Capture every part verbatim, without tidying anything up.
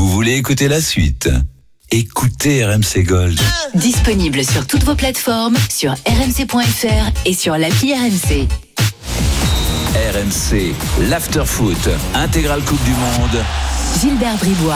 Vous voulez écouter la suite ? Écoutez R M C Gold. Disponible sur toutes vos plateformes, sur r m c point f r et sur l'appli R M C. R M C, l'after-foot, intégrale Coupe du Monde. Gilbert Bribois.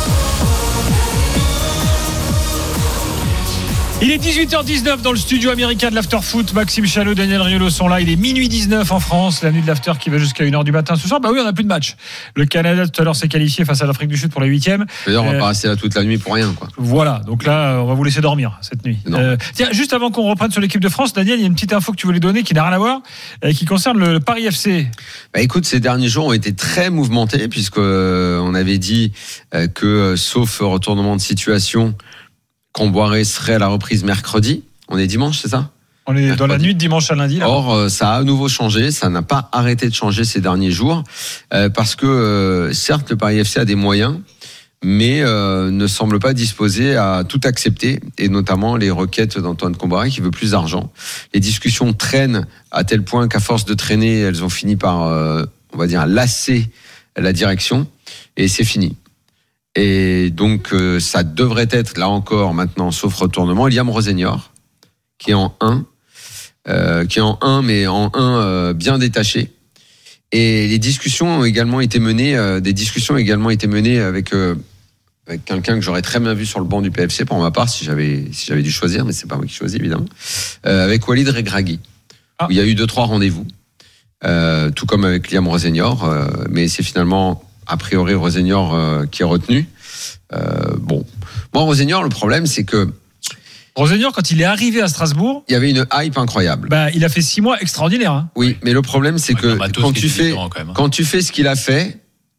Il est dix-huit heures dix-neuf dans le studio américain de l'After-Foot. Maxime Chalot, Daniel Riolo sont là. Il est minuit dix-neuf en France. La nuit de l'After qui va jusqu'à une heure du matin ce soir. Bah oui, on n'a plus de match. Le Canada tout à l'heure s'est qualifié face à l'Afrique du Sud pour la huitième. D'ailleurs, on va euh, pas rester là toute la nuit pour rien, quoi. Voilà. Donc là, on va vous laisser dormir cette nuit. Euh, tiens, juste avant qu'on reprenne sur l'équipe de France, Daniel, il y a une petite info que tu voulais donner qui n'a rien à voir, euh, qui concerne le, le Paris F C. Bah écoute, ces derniers jours ont été très mouvementés puisque euh, on avait dit euh, que, euh, sauf retournement de situation, Comboiré serait à la reprise mercredi. On est dimanche, c'est ça ? On est mercredi. Dans la nuit de dimanche à lundi. Là. Or, euh, ça a à nouveau changé. Ça n'a pas arrêté de changer ces derniers jours. Euh, parce que, euh, certes, le Paris F C a des moyens, mais euh, ne semble pas disposé à tout accepter, et notamment les requêtes d'Antoine Comboiré qui veut plus d'argent. Les discussions traînent à tel point qu'à force de traîner, elles ont fini par, euh, on va dire, lasser la direction, et c'est fini. Et donc, euh, ça devrait être, là encore, maintenant, sauf retournement, Liam Rossignol, qui est en un, euh, qui est en un, mais en un euh, bien détaché. Et les discussions ont également été menées, euh, des discussions ont également été menées avec, euh, avec quelqu'un que j'aurais très bien vu sur le banc du P F C, pour ma part, si j'avais, si j'avais dû choisir, mais c'est pas moi qui choisis, évidemment, euh, avec Walid Regragui, ah. où il y a eu deux, trois rendez-vous, euh, tout comme avec Liam Rossignol, euh, mais c'est finalement, a priori, Rossignol euh, qui est retenu. Euh, bon. Moi, Rossignol, le problème, c'est que Rossignol, quand il est arrivé à Strasbourg, il y avait une hype incroyable. Bah, il a fait six mois extraordinaires. Hein. Oui, mais le problème, c'est ouais, que quand tu fais, quand, même, hein. quand tu fais ce qu'il a fait,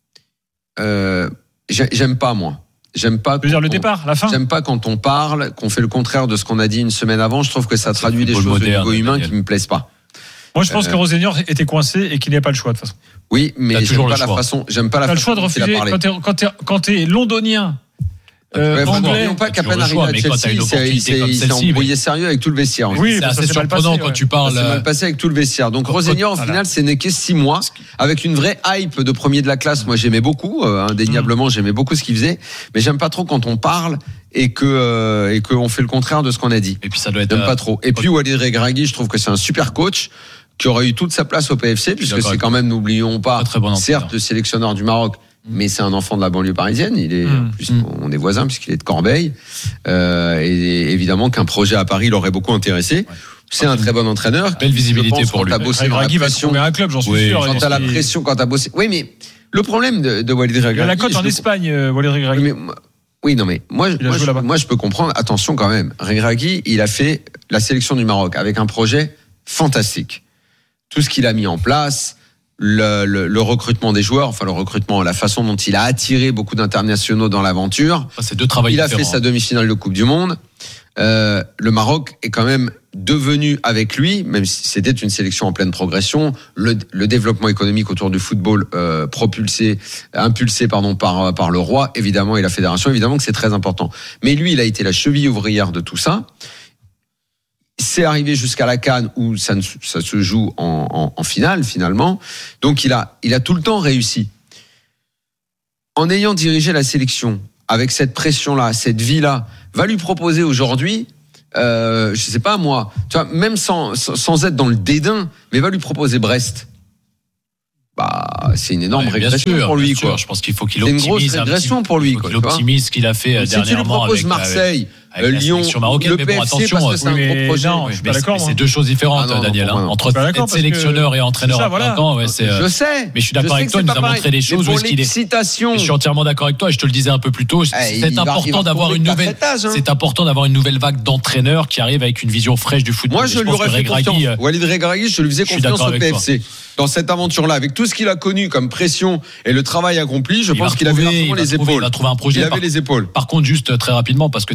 euh, j'aime pas moi. J'aime pas. Tu veux dire le on, départ, la fin. J'aime pas quand on parle, qu'on fait le contraire de ce qu'on a dit une semaine avant. Je trouve que ça traduit des choses moderne, au niveau humain qui me plaisent pas. Moi, je pense euh, que Rossignol était coincé et qu'il n'y a pas le choix de toute façon. Oui, mais j'aime pas la façon. J'aime pas la façon. T'as le choix de refuser quand t'es, quand t'es, quand t'es londonien. Euh, ouais, anglais, non pas qu'à peine arrivé à Chelsea, il s'est embrouillé sérieux avec tout le vestiaire. Oui, c'est assez surprenant quand tu parles. Ça s'est mal passé avec tout le vestiaire. Donc Rossignol, au final, c'est n'est que six mois avec une vraie hype de premier de la classe. Moi, j'aimais beaucoup, euh, indéniablement, j'aimais beaucoup ce qu'il faisait, mais j'aime pas trop quand on parle et que euh, et qu'on fait le contraire de ce qu'on a dit. Et puis ça doit être. J'aime pas trop. Et puis Walid Regragui, je trouve que c'est un super coach qui aurait eu toute sa place au P F C, puisque c'est quand même, n'oublions pas, certes le sélectionneur du Maroc. Mais c'est un enfant de la banlieue parisienne. Il est, mmh, plus, mmh. on est voisins puisqu'il est de Corbeil. Euh, et évidemment qu'un projet à Paris l'aurait beaucoup intéressé. Ouais. C'est un très bon entraîneur. Belle visibilité pour lui. Regragui va trouver un club, j'en suis oui, sûr. Quand t'as la pression, quand t'as bossé. Oui, mais le problème de, de Walid Regragui. Il a la cote en Espagne, euh, Walid Regragui. Mais, oui, non, mais moi, moi, je, moi, je peux comprendre. Attention quand même. Regragui, il a fait la sélection du Maroc avec un projet fantastique. Tout ce qu'il a mis en place. Le, le, le recrutement des joueurs, enfin le recrutement, la façon dont il a attiré beaucoup d'internationaux dans l'aventure. Ça, c'est deux travaux il a différents. fait sa demi-finale de Coupe du Monde. Euh, le Maroc est quand même devenu avec lui, même si c'était une sélection en pleine progression, le, le développement économique autour du football euh, propulsé, impulsé pardon par par le roi, évidemment, et la fédération, évidemment que c'est très important. Mais lui, il a été la cheville ouvrière de tout ça. C'est arrivé jusqu'à la CAN où ça, ne, ça se joue en, en, en finale finalement. Donc il a, il a tout le temps réussi. En ayant dirigé la sélection avec cette pression-là, cette vie-là, va lui proposer aujourd'hui, euh, je sais pas moi, tu vois, même sans, sans être dans le dédain, mais va lui proposer Brest. Bah, c'est une énorme ouais, régression sûr, pour lui, quoi. Sûr. Je pense qu'il faut qu'il optimise. C'est une grosse régression pour lui, quoi. Il optimise ce qu'il a fait donc, dernièrement. Si tu lui proposes avec, Marseille, avec, avec Lyon, le P mais bon, F C, attention, parce que c'est oui, un gros projet. Non, je suis mais pas d'accord. C'est deux choses différentes, ah non, Daniel. non, non, non. Entre être sélectionneur et entraîneur à plein temps, ouais, c'est. Je sais. Mais je suis d'accord avec toi. Il nous a montré les choses où il est. Je suis entièrement d'accord avec toi. Et je te le disais un peu plus tôt. C'est important d'avoir une nouvelle. C'est important d'avoir une nouvelle vague d'entraîneurs qui arrivent avec une vision fraîche du football. Moi, je lui aurais fait confiance. Walid Regragui, je lui faisais confiance au P F C. Dans cette aventure-là, avec tout ce qu'il a connu comme pression et le travail accompli, je pense qu'il avait largement les épaules. Il a trouvé un projet. Il avait les épaules. Par contre, juste très rapidement, parce que tu es en train de nous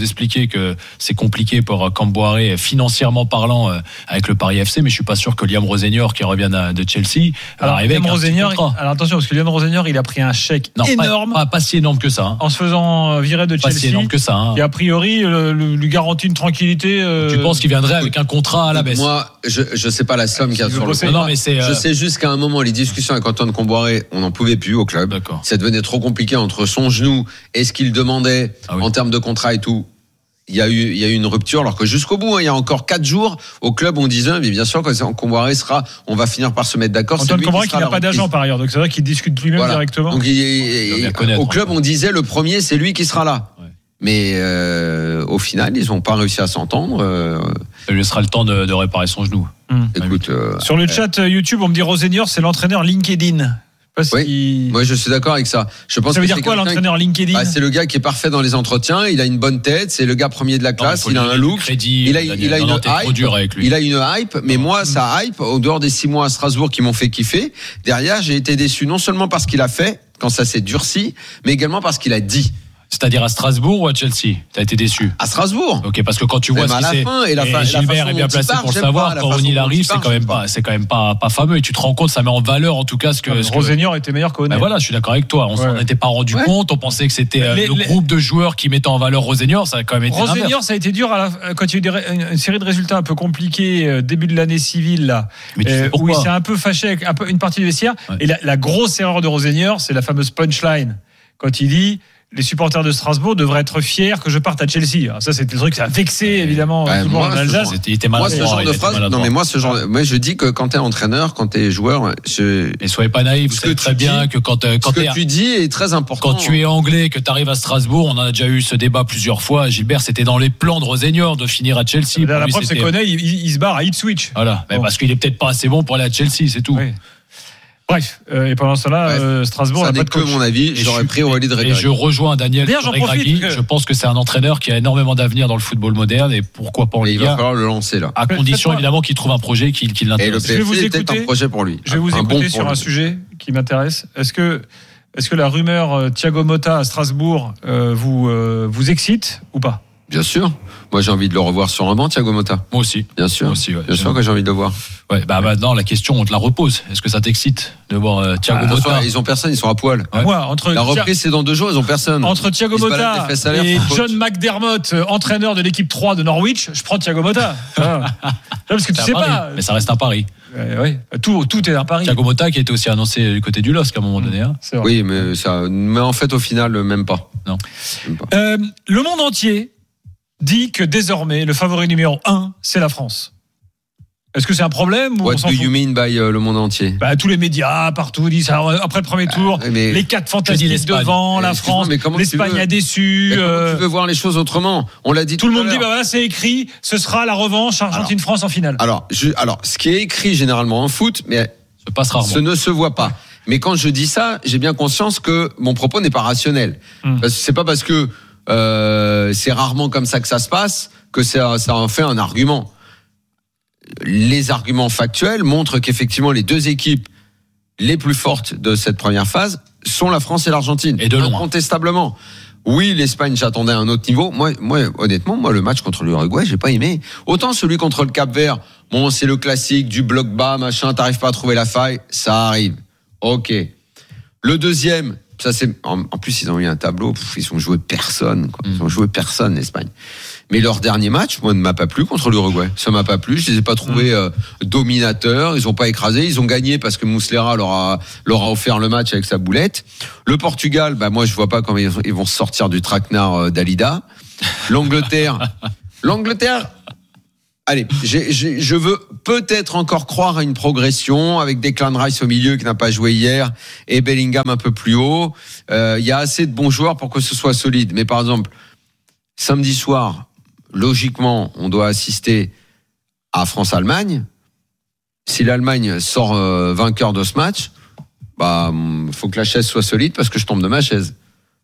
expliquer que c'est compliqué pour Camboiré financièrement parlant avec le Paris F C, mais je suis pas sûr que Liam Rosenior qui revient de Chelsea. Alors, Liam Rosenior, alors attention, parce que Liam Rosenior, il a pris un chèque non, énorme. Pas, pas, pas si énorme que ça. Hein. En se faisant virer de pas Chelsea. Si énorme que ça. Hein. Et a priori, le, le, lui garantit une tranquillité. Euh... Tu penses qu'il viendrait avec un contrat à la baisse? Moi, je, je sais pas la somme qu'il y a sur le non, non, mais c'est, Je euh... sais juste qu'à un moment, les discussions avec Antoine Camboiré, on n'en pouvait plus au club. D'accord. Ça devenait trop compliqué entre son genou et ce qu'il demandait ah oui. en termes de contrat et tout. Il y a eu, il y a eu une rupture, alors que jusqu'au bout, hein, il y a encore quatre jours, au club, on disait, mais bien sûr, quand Camboiré sera, on va finir par se mettre d'accord. Antoine Camboiré qui n'a pas d'agent par ailleurs, donc c'est vrai qu'il discute lui-même voilà. directement. Donc, il, il, il, au club, on disait, le premier, c'est lui qui sera là. Ouais. Mais euh, au final, ils n'ont pas réussi à s'entendre. Euh... Ça lui laissera le temps de, de réparer son genou. Hum. Écoute, euh, sur le chat euh, YouTube, on me dit Rosenior, c'est l'entraîneur LinkedIn. Oui, si... moi je suis d'accord avec ça. Je pense ça veut que dire quoi l'entraîneur LinkedIn? Bah, c'est le gars qui est parfait dans les entretiens, il a une bonne tête, c'est le gars premier de la classe, non, il a un look, crédit, il a, il a, il a une hype, il a une hype, mais moi sa hype, au dehors des six mois à Strasbourg qui m'ont fait kiffer, derrière j'ai été déçu non seulement parce qu'il a fait, quand ça s'est durci, mais également parce qu'il a dit. C'est-à-dire à Strasbourg ou à Chelsea? T'as été déçu? À Strasbourg. Ok, parce que quand tu vois ce qui c'est, fin, et, la fa- et Gilbert la est bien placé part, pour le savoir. Quand O'Neill arrive, c'est quand même pas, c'est quand même pas, pas fameux. Et tu te rends compte, ça met en valeur en tout cas ce que. Ah, Rosenior était meilleur qu'O'Neill. Ben voilà, je suis d'accord avec toi. On s'en ouais. était pas rendu ouais. compte. On pensait que c'était les, le les... groupe de joueurs qui mettait en valeur Rosenior. Ça a quand même été. Rosenior, ça a été dur à la, quand il y a eu des, une série de résultats un peu compliqués début de l'année civile là, euh, où il s'est un peu fâché avec un peu une partie du vestiaire. Ouais. Et la, la grosse erreur de Rosenior, c'est la fameuse punchline quand il dit. Les supporters de Strasbourg devraient être fiers que je parte à Chelsea. Alors ça, c'était le truc, ça a vexé évidemment ouais, tout le monde en Alsace. Il était malade. Moi, ce genre de phrase, non mais moi, ce genre, moi, je dis que quand t'es entraîneur, quand t'es joueur, je. Et soyez pas naïf. Vous savez très bien que quand quand ce que tu dis est très important. Quand tu es anglais, que t'arrives à Strasbourg, on a déjà eu ce débat plusieurs fois. Gilbert, c'était dans les plans de Rosenior de finir à Chelsea. La preuve, c'est qu'on il, il se barre à Ipswich. Voilà, bon. Parce qu'il est peut-être pas assez bon pour aller à Chelsea, c'est tout. Oui. Bref, euh, et pendant cela, euh, Strasbourg n'a pas de coach. Que mon avis, et j'aurais je, pris Walid Regragui. Et je rejoins Daniel Regragui. Que... Je pense que c'est un entraîneur qui a énormément d'avenir dans le football moderne et pourquoi pas en Ligue un. Il va falloir le lancer là. À condition évidemment qu'il trouve un projet qui, qui l'intéresse. Et le P F C est peut-être un projet pour lui. Je vais vous un écouter bon sur un sujet qui m'intéresse. Est-ce que, est-ce que la rumeur euh, Thiago Motta à Strasbourg euh, vous euh, vous excite ou pas? Bien sûr. Moi, j'ai envie de le revoir sur un banc, Thiago Motta. Moi aussi. Bien sûr. Moi aussi, ouais. Bien sûr que j'ai envie de le voir. Ouais, bah maintenant, la question, on te la repose. Est-ce que ça t'excite de voir euh, Thiago ah, Motta? Ils ont personne, ils sont à poil. Ouais. Moi, entre la reprise, c'est dans deux jours, ils ont personne. Entre Thiago Motta et John McDermott, entraîneur de l'équipe trois de Norwich, je prends Thiago Motta. Ah. Parce que tu sais Paris. pas. Mais ça reste un pari. Euh, oui, tout, tout est un pari. Thiago Motta qui a été aussi annoncé du côté du L O S C à un moment donné. Hein. C'est vrai. Oui, mais, ça, mais en fait, au final, même pas. Non. Même pas. Euh, le monde entier dit que désormais, le favori numéro un, c'est la France. Est-ce que c'est un problème ou What on s'en do fout you mean by euh, le monde entier? Bah, tous les médias, partout, disent ça. Après le premier tour, ah, les quatre fantastiques devant, la France, l'Espagne a déçu. Mais euh... tu veux voir les choses autrement? On l'a dit tout, tout le monde dit, bah voilà, c'est écrit, ce sera la revanche Argentine-France en finale. Alors, je, alors, ce qui est écrit généralement en foot, mais se passe rarement. Ce ne se voit pas. Mais quand je dis ça, j'ai bien conscience que mon propos n'est pas rationnel. Hum. Parce que c'est pas parce que euh, c'est rarement comme ça que ça se passe que ça, ça en fait un argument. Les arguments factuels montrent qu'effectivement les deux équipes les plus fortes de cette première phase sont la France et l'Argentine. Et de loin. Incontestablement. Oui, l'Espagne, j'attendais à un autre niveau. Moi, moi, honnêtement, moi, le match contre l'Uruguay, j'ai pas aimé. Autant celui contre le Cap-Vert, bon, c'est le classique du bloc bas, machin, t'arrives pas à trouver la faille, ça arrive. Ok. Le deuxième, ça c'est, en, en plus, ils ont eu un tableau, pff, ils ont joué personne, quoi. Ils ont joué personne, l'Espagne. Mais leur dernier match, moi, ne m'a pas plu contre l'Uruguay. Ça m'a pas plu. Je les ai pas trouvés euh, dominateurs. Ils ont pas écrasé. Ils ont gagné parce que Muslera leur a, leur a offert le match avec sa boulette. Le Portugal, bah, moi, je vois pas comment ils, ils vont sortir du traquenard euh, d'Alida. L'Angleterre, l'Angleterre, allez, j'ai, j'ai, je veux peut-être encore croire à une progression avec Declan Rice au milieu qui n'a pas joué hier et Bellingham un peu plus haut. Il euh, y a assez de bons joueurs pour que ce soit solide. Mais par exemple, samedi soir, logiquement, on doit assister à France-Allemagne. Si l'Allemagne sort euh, vainqueur de ce match, bah, faut que la chaise soit solide parce que je tombe de ma chaise.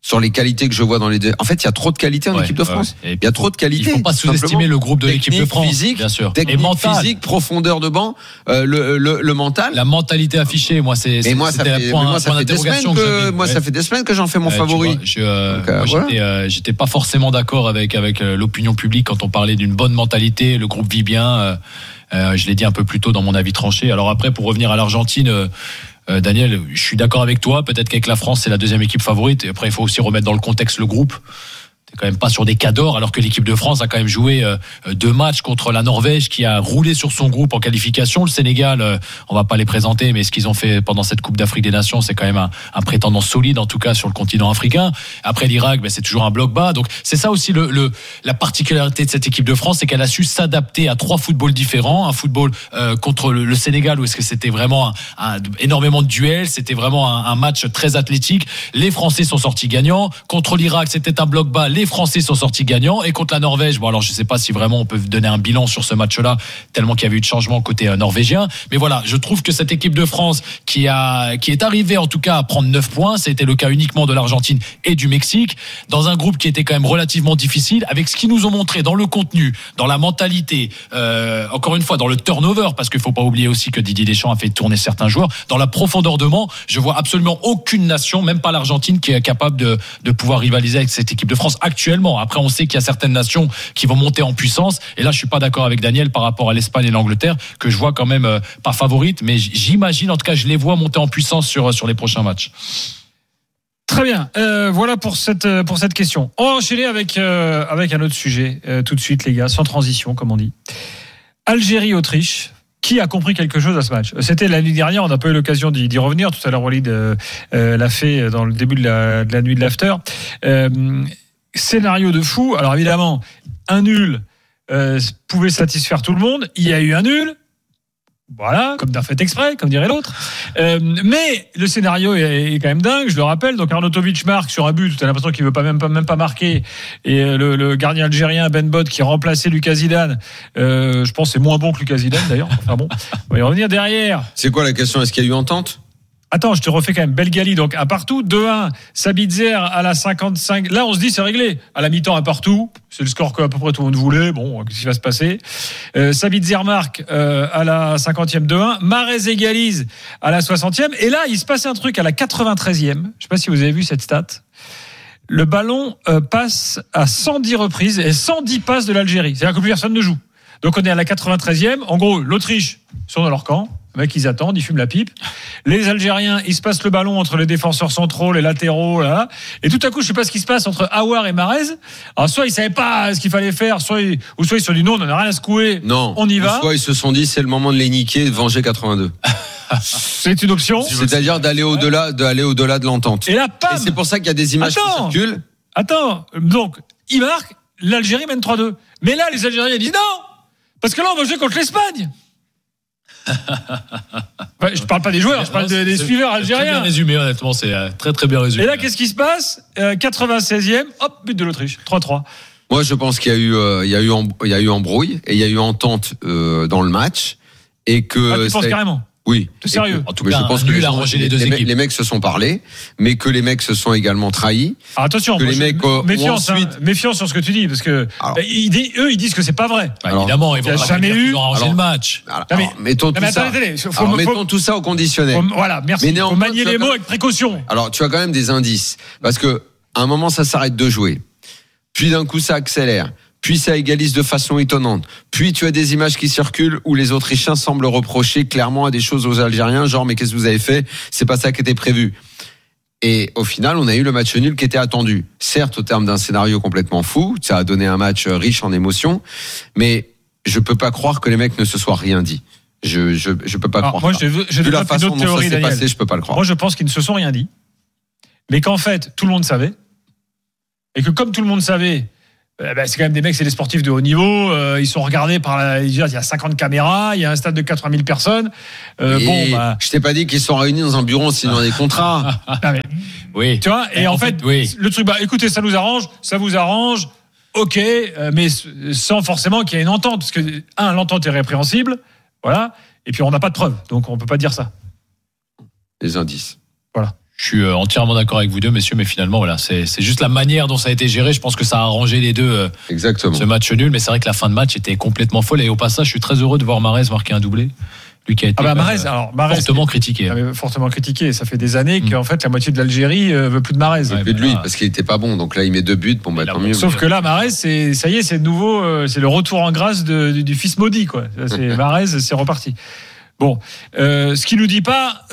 sur les qualités que je vois dans les deux. En fait, il y a trop de qualités en ouais, équipe de France. Ouais. Il y a trop de qualités. Il ne faut pas sous-estimer le groupe de technique, l'équipe de France. Physique, bien sûr. Technique, et mental. Physique, profondeur de banc, euh, le, le, le mental. La mentalité affichée, moi, c'est. Et moi, ça fait, point, moi, ça fait des semaines que, moi, ouais. ça fait des semaines que j'en fais mon ouais, favori. Vois, je, euh, Donc, euh, moi, voilà. j'étais, euh, j'étais pas forcément d'accord avec avec euh, l'opinion publique quand on parlait d'une bonne mentalité. Le groupe vit bien. Euh, euh, je l'ai dit un peu plus tôt dans mon avis tranché. Alors après, pour revenir à l'Argentine. Euh, Euh, Daniel, je suis d'accord avec toi. Peut-être qu'avec la France, c'est la deuxième équipe favorite. Et après, il faut aussi remettre dans le contexte le groupe. T'es quand même pas sur des cas d'or, alors que l'équipe de France a quand même joué euh, deux matchs contre la Norvège, qui a roulé sur son groupe en qualification. Le Sénégal, euh, on va pas les présenter, mais ce qu'ils ont fait pendant cette Coupe d'Afrique des Nations, c'est quand même un, un prétendant solide, en tout cas sur le continent africain. Après l'Irak, ben, c'est toujours un bloc bas. Donc c'est ça aussi le, le la particularité de cette équipe de France, c'est qu'elle a su s'adapter à trois footballs différents. Un football euh, contre le, le Sénégal, où est-ce que c'était vraiment un, un, énormément de duels, c'était vraiment un, un match très athlétique. Les Français sont sortis gagnants. Contre l'Irak, c'était un bloc bas. Les Français sont sortis gagnants, et contre la Norvège, bon alors je sais pas si vraiment on peut donner un bilan sur ce match-là, tellement qu'il y avait eu de changements côté euh, norvégien, mais voilà, je trouve que cette équipe de France qui a qui est arrivée en tout cas à prendre neuf points, c'était le cas uniquement de l'Argentine et du Mexique, dans un groupe qui était quand même relativement difficile, avec ce qu'ils nous ont montré dans le contenu, dans la mentalité, euh, encore une fois dans le turnover, parce qu'il faut pas oublier aussi que Didier Deschamps a fait tourner certains joueurs, dans la profondeur de banc, je vois absolument aucune nation, même pas l'Argentine, qui est capable de, de pouvoir rivaliser avec cette équipe de France actuellement. Après, on sait qu'il y a certaines nations qui vont monter en puissance. Et là, je suis pas d'accord avec Daniel par rapport à l'Espagne et l'Angleterre, que je vois quand même euh, pas favorites, mais j'imagine, en tout cas, je les vois monter en puissance sur sur les prochains matchs. Très bien. Euh, voilà pour cette pour cette question. On va enchaîner avec euh, avec un autre sujet euh, tout de suite, les gars, sans transition, comme on dit. Algérie-Autriche. Qui a compris quelque chose à ce match ? C'était l'année dernière, on n'a pas eu l'occasion d'y, d'y revenir. Tout à l'heure, Walid euh, euh, l'a fait dans le début de la, de la nuit de l'after. Euh, scénario de fou. Alors évidemment, un nul euh, pouvait satisfaire tout le monde. Il y a eu un nul. Voilà, comme d'un fait exprès, comme dirait l'autre. Euh, mais le scénario est, est quand même dingue, je le rappelle. Donc Arnautovic marque sur un but, tu as l'impression qu'il veut pas même pas même pas marquer. Et le, le gardien algérien Ben Bod qui remplaçait Lucas Zidane, euh, je pense que c'est moins bon que Lucas Zidane d'ailleurs. Enfin bon, on va y revenir derrière. C'est quoi la question ? Est-ce qu'il y a eu entente ? Attends, je te refais quand même. Belgali, donc un partout, deux un. Sabitzer à la cinquante-cinq. Là, on se dit, c'est réglé. À la mi-temps, un partout. C'est le score qu'à peu près tout le monde voulait. Bon, qu'est-ce qui va se passer ? euh, Sabitzer marque euh, à la cinquantième, deux un. Mahrez égalise à la soixantième. Et là, il se passe un truc à la quatre-vingt-treizième. Je ne sais pas si vous avez vu cette stat. Le ballon euh, passe à cent dix reprises et cent dix passes de l'Algérie. C'est-à-dire que plus personne ne joue. Donc, on est à la quatre-vingt-treizième. En gros, l'Autriche sont dans leur camp. Les mecs, ils attendent, ils fument la pipe. Les Algériens, ils se passent le ballon entre les défenseurs centraux, les latéraux, là. Et tout à coup, je sais pas ce qui se passe entre Aouar et Mahrez. Alors, soit ils savaient pas ce qu'il fallait faire, soit ils, ou soit ils se sont dit non, on n'a rien à secouer. Non. On y va. Soit ils se sont dit c'est le moment de les niquer et de venger quatre-vingt-deux. C'est une option. C'est-à-dire d'aller au-delà, d'aller au-delà de l'entente. Et là, pam. Et c'est pour ça qu'il y a des images Attends. qui circulent. Attends. Donc, ils marquent, l'Algérie mène trois deux. Mais là, les Algériens disent non! Parce que là, on va jouer contre l'Espagne. Ouais, je parle pas des joueurs, je parle des, des suiveurs algériens. Très bien résumé, honnêtement, c'est très très bien résumé. Et là, qu'est-ce qui se passe ? euh, quatre-vingt-seizième, hop, but de l'Autriche, trois trois. Moi, je pense qu'il y a eu, euh, il y a eu, il y a eu embrouille et il y a eu entente euh, dans le match et que. Ah, tu penses carrément ? Oui. T'es sérieux ? En tout cas, je pense que les, gens, les, deux les, équipes. les mecs se sont parlé, mais que les mecs se sont également trahis. Alors attention, que moi, les mecs je, méfiance, ensuite... hein, méfiance sur ce que tu dis, parce que alors, bah, ils, eux, ils disent que c'est pas vrai. Bah, alors, évidemment, ils vont jamais eu. Alors, le match. Alors, alors, alors, mettons non, tout mais ça. Attendez, faut, alors, faut, mettons faut, tout ça au conditionnel. Faut, voilà, merci. Il faut manier les mots avec précaution. Alors, tu as quand même des indices, parce que à un moment, ça s'arrête de jouer, puis d'un coup, ça accélère. Puis ça égalise de façon étonnante. Puis tu as des images qui circulent où les Autrichiens semblent reprocher clairement à des choses aux Algériens, genre mais qu'est-ce que vous avez fait ? C'est pas ça qui était prévu. Et au final, on a eu le match nul qui était attendu. Certes, au terme d'un scénario complètement fou, ça a donné un match riche en émotions, mais je peux pas croire que les mecs ne se soient rien dit. Je je je peux pas Alors, croire. Moi, ça. je, je Vu la façon dont théorie, ça s'est Daniel. passé, je peux pas le croire. Moi, je pense qu'ils ne se sont rien dit, mais qu'en fait, tout le monde savait, et que comme tout le monde savait. Ben, c'est quand même des mecs, c'est des sportifs de haut niveau. Euh, ils sont regardés par la, il y a cinquante caméras, il y a un stade de quatre-vingt mille personnes. Euh, bon, bah, je t'ai pas dit qu'ils sont réunis dans un bureau en signant des contrats. Ah, mais, oui. Tu vois. Et, et en, en fait, fait oui. le truc, bah, écoutez, ça nous arrange, ça vous arrange, ok, euh, mais sans forcément qu'il y ait une entente, parce que un, l'entente est répréhensible, voilà. Et puis on n'a pas de preuves, donc on peut pas dire ça. Les indices. Voilà. Je suis entièrement d'accord avec vous deux, messieurs, mais finalement, voilà, c'est, c'est juste la manière dont ça a été géré. Je pense que ça a arrangé les deux. Exactement. Ce match nul, mais c'est vrai que la fin de match était complètement folle. Et au passage, je suis très heureux de voir Mahrez marquer un doublé. Lui qui a été ah bah Mahrez, alors, Mahrez, fortement critiqué. Hein. Fortement critiqué. Ça fait des années mmh. qu'en fait la moitié de l'Algérie euh, veut plus de Mahrez. Ouais, plus de lui parce qu'il était pas bon. Donc là il met deux buts. Bon bah tant mieux. Sauf que là Mahrez, c'est ça y est, c'est de nouveau, euh, c'est le retour en grâce de, du, du fils maudit quoi. C'est Mahrez, c'est reparti. Bon, euh, ce qui nous dit pas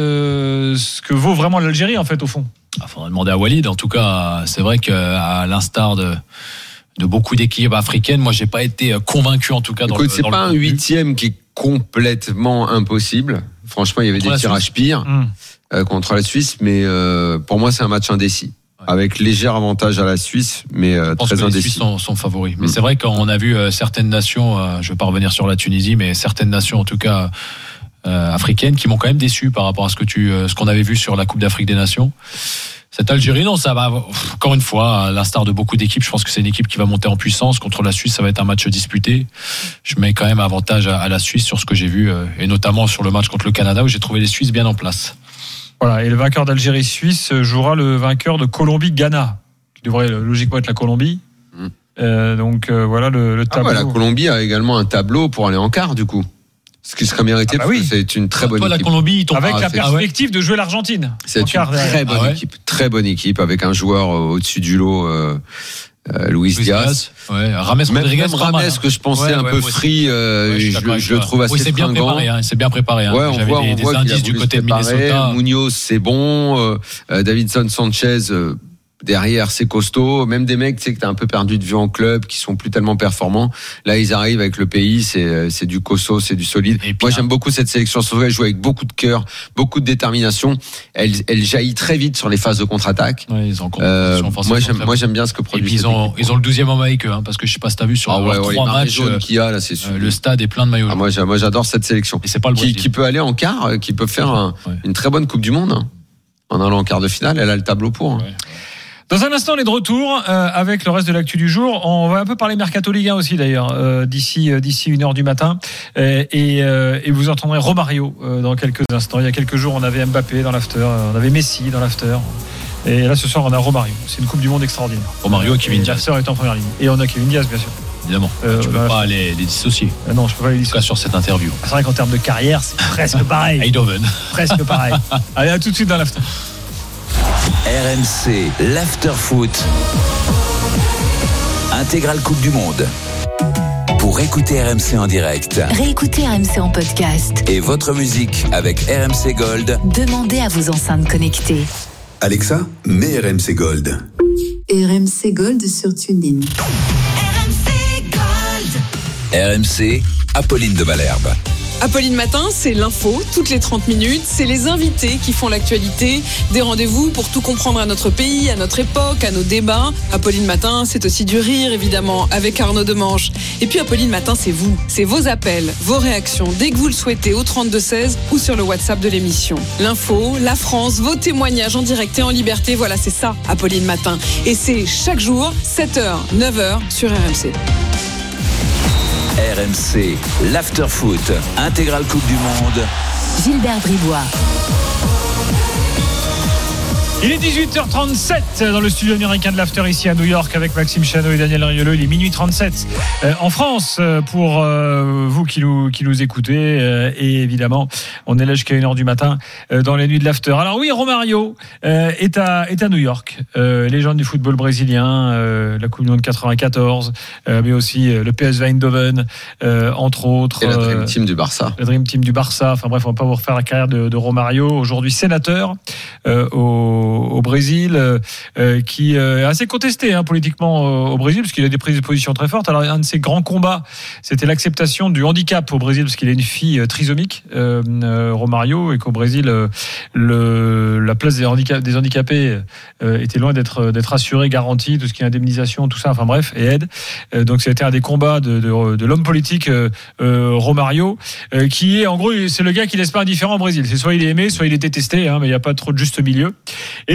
euh, ce que vaut vraiment l'Algérie en fait au fond. Il ah, faudra demander à Walid. En tout cas, c'est vrai qu'à l'instar de de beaucoup d'équipes africaines, moi j'ai pas été convaincu en tout cas. Dans Écoute, le, c'est dans pas le un huitième qui est complètement impossible. Franchement, il y avait contre des tirages pires mmh. euh, contre la Suisse, mais euh, pour moi c'est un match indécis. Ouais. Avec léger avantage à la Suisse, mais euh, je pense très que indécis. Les Suisses sont, sont favoris. Mais mmh. c'est vrai qu'on a vu euh, certaines nations, euh, je ne vais pas revenir sur la Tunisie, mais certaines nations en tout cas euh, africaines qui m'ont quand même déçu par rapport à ce que tu, euh, ce qu'on avait vu sur la Coupe d'Afrique des Nations. Cette Algérie, non, ça va. Encore une fois, à l'instar de beaucoup d'équipes, je pense que c'est une équipe qui va monter en puissance. Contre la Suisse, ça va être un match disputé. Je mets quand même avantage à la Suisse sur ce que j'ai vu, et notamment sur le match contre le Canada où j'ai trouvé les Suisses bien en place. Voilà, et le vainqueur d'Algérie-Suisse jouera le vainqueur de Colombie-Ghana, qui devrait logiquement être la Colombie. Mmh. Euh, donc euh, voilà le, le tableau. Ah ouais, la Colombie a également un tableau pour aller en quart, du coup. Ce qui serait mérité, ah bah oui. c'est une très bonne Toi, équipe. La Colombie, avec ah, la perspective ah ouais. de jouer l'Argentine. C'est une quart, très bonne ah ouais. équipe, très bonne équipe avec un joueur au-dessus du lot, euh, euh, Luis, Luis Diaz. Diaz. Ouais. Rames même, Rodriguez, même Rames mal, hein. que je pensais ouais, un ouais, peu free, euh, ouais, je, je, je le trouve assez oui, c'est bien fringant. préparé, hein, c'est bien préparé. Hein. Ouais, on J'avais voit, des, on des voit indices du côté de Minnesota. Munoz, c'est bon. Euh, Davinson Sanchez. Euh, Derrière, c'est costaud. Même des mecs, tu sais, que t'as un peu perdu de vue en club, qui sont plus tellement performants. Là, ils arrivent avec le pays, c'est, c'est du costaud, c'est du solide. Moi, j'aime beaucoup cette sélection. Elle joue avec beaucoup de cœur, beaucoup de détermination. Elle, elle jaillit très vite sur les phases de contre-attaque. Ouais, ils ont euh, moi, j'aime, moi, j'aime bien ce que produit. Ils ont, ils ont le douzième en maillot, hein, parce que je sais pas si t'as vu sur ah ouais, ouais, trois matchs qu'il y a là, c'est euh, le stade est plein de maillots. Ah, moi, moi, j'adore cette sélection. Et c'est pas le qui, qui peut aller en quart, qui peut faire un, ouais. une très bonne Coupe du Monde, hein, en allant en quart de finale. Elle a le tableau pour. Hein. Ouais. Dans un instant, on est de retour euh, avec le reste de l'actu du jour. On va un peu parler Mercato Ligue un aussi d'ailleurs, euh, d'ici euh, d'ici une heure du matin. Euh, et, euh, et vous entendrez Romario euh, dans quelques instants. Il y a quelques jours, on avait Mbappé dans l'after, on avait Messi dans l'after. Et là, ce soir, on a Romario. C'est une Coupe du Monde extraordinaire. Romario et Kevin Diaz. L'after est en première ligne. Et on a Kevin Diaz, bien sûr. Évidemment. Euh, tu ne peux pas les, les dissocier. Euh, non, je ne peux pas les dissocier. En tout cas, sur cette interview. C'est vrai qu'en termes de carrière, c'est presque pareil. Eindhoven. Presque pareil. Allez, à tout de suite dans l'after. R M C, l'After-Foot, intégrale Coupe du Monde. Pour écouter R M C en direct, réécoutez R M C en podcast et votre musique avec R M C Gold, demandez à vos enceintes connectées. Alexa, mets R M C Gold. R M C Gold sur TuneIn. R M C Gold. R M C, Apolline de Malherbe. Apolline Matin, c'est l'info, toutes les trente minutes, c'est les invités qui font l'actualité, des rendez-vous pour tout comprendre à notre pays, à notre époque, à nos débats. Apolline Matin, c'est aussi du rire, évidemment, avec Arnaud Demange. Et puis Apolline Matin, c'est vous, c'est vos appels, vos réactions, dès que vous le souhaitez, au trente-deux seize ou sur le WhatsApp de l'émission. L'info, la France, vos témoignages en direct et en liberté, voilà, c'est ça, Apolline Matin. Et c'est chaque jour, sept heures, neuf heures, sur R M C. R M C, l'After-Foot, intégrale Coupe du Monde. Gilbert Bribois. Il est dix-huit heures trente-sept dans le studio américain de l'After ici à New York avec Maxime Chano et Daniel Riolo. Il est minuit trente-sept euh, en France pour euh, vous qui nous, qui nous écoutez euh, et évidemment on est là jusqu'à une heure du matin euh, dans les nuits de l'After. Alors oui, Romario euh, est, à, est à New York, euh, légende du football brésilien, euh, la Coupe du Monde quatre-vingt-quatorze, euh, mais aussi euh, le P S V Eindhoven euh, entre autres. Et la Dream Team du Barça. La Dream Team du Barça, enfin bref, on ne va pas vous refaire la carrière de, de Romario, aujourd'hui sénateur euh, au au Brésil, euh, qui euh, est assez contesté hein, politiquement euh, au Brésil, parce qu'il a des prises de position très fortes. Alors, un de ses grands combats, c'était l'acceptation du handicap au Brésil, parce qu'il a une fille euh, trisomique, euh, euh, Romario, et qu'au Brésil, euh, le, la place des, handicap, des handicapés euh, était loin d'être, d'être assurée, garantie, tout ce qui est indemnisation, tout ça, enfin bref, et aide. Euh, donc, c'était un des combats de, de, de l'homme politique euh, euh, Romario, euh, qui est, en gros, c'est le gars qui laisse pas indifférent au Brésil. C'est soit il est aimé, soit il est détesté, hein, mais il n'y a pas trop de juste milieu.